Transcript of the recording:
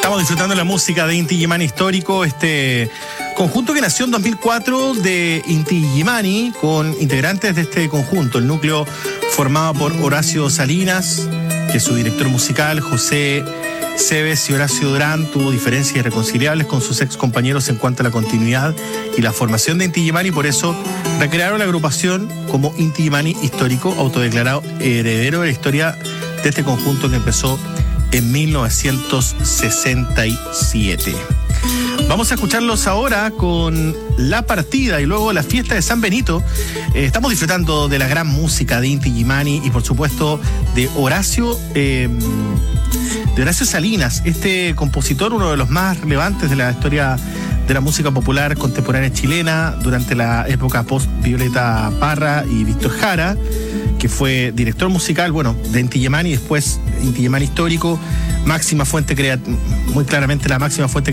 Estamos disfrutando la música de Inti Illimani Histórico, este conjunto que nació en 2004 de Inti Illimani, con integrantes de este conjunto, el núcleo formado por Horacio Salinas, que es su director musical, José Cebes y Horacio Durán. Tuvo diferencias irreconciliables con sus ex compañeros en cuanto a la continuidad y la formación de Inti Illimani, por eso recrearon la agrupación como Inti Illimani Histórico, autodeclarado heredero de la historia de este conjunto que empezó en 1967. Vamos a escucharlos ahora con La Partida y luego la fiesta de San Benito. Estamos disfrutando de la gran música de Inti Illimani y por supuesto de Horacio Salinas, este compositor, uno de los más relevantes de la historia de la música popular contemporánea chilena durante la época post-Violeta Parra y Víctor Jara, que fue director musical, de Inti Illimani y después Inti Illimani Histórico, máxima fuente muy claramente la máxima fuente